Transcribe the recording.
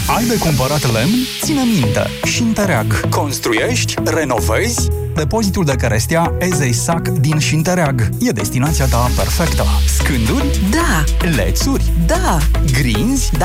Ai de cumpărat lemn? Ține minte! Șintereag. Construiești? Renovezi? Depozitul de cărestia Ezeisac din Șintereag e destinația ta perfectă. Scânduri? Da! Lețuri? Da! Grinzi?